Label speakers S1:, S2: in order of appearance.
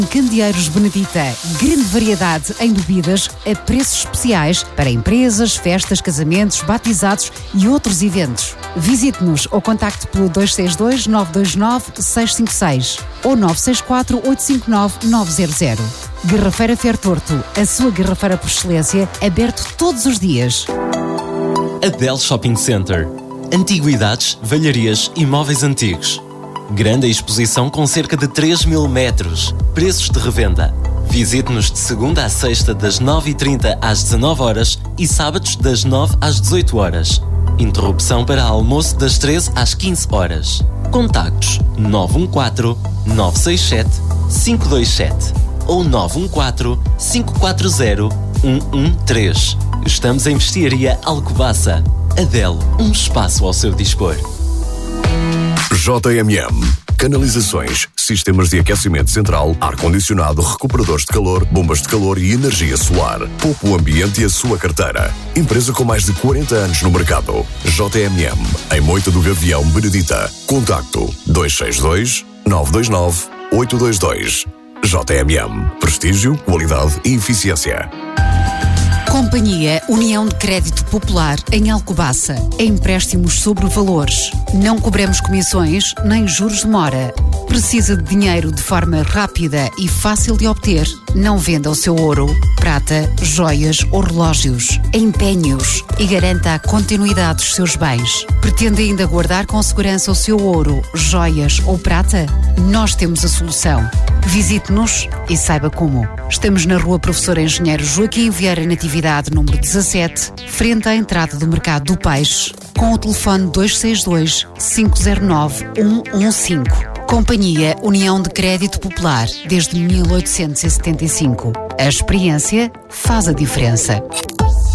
S1: Candeeiros Benedita, grande variedade em bebidas a preços especiais para empresas, festas, casamentos, batizados e outros eventos. Visite-nos ou contacte pelo 262 929 656 ou 964 859 900. Garrafeira Fertorto, a sua garrafeira por excelência, aberto todos os dias.
S2: Adel Shopping Center. Antiguidades, velharias e móveis antigos. Grande exposição com cerca de 3.000 metros. Preços de revenda. Visite-nos de segunda a sexta das 9h30 às 19h e sábados das 9 às 18h. Interrupção para almoço das 13 às 15h. Contactos 914-967-527 ou 914-540-113. Estamos em Vestiaria Alcobaça. Adel, um espaço ao seu dispor.
S3: JMM. Canalizações, sistemas de aquecimento central, ar-condicionado, recuperadores de calor, bombas de calor e energia solar. Poupe o ambiente e a sua carteira. Empresa com mais de 40 anos no mercado. JMM. Em Moita do Gavião, Benedita. Contacto 262 929 822. JMM. Prestígio, qualidade e eficiência.
S1: Companhia União de Crédito Popular em Alcobaça. Empréstimos sobre valores. Não cobramos comissões nem juros de mora. Precisa de dinheiro de forma rápida e fácil de obter? Não venda o seu ouro, prata, joias ou relógios. Empenhe-os e garanta a continuidade dos seus bens. Pretende ainda guardar com segurança o seu ouro, joias ou prata? Nós temos a solução. Visite-nos e saiba como. Estamos na Rua Professor Engenheiro Joaquim Vieira Natividade, número 17, frente à entrada do Mercado do Peixe, com o telefone 262 509 115. Companhia União de Crédito Popular, desde 1875. A experiência faz a diferença.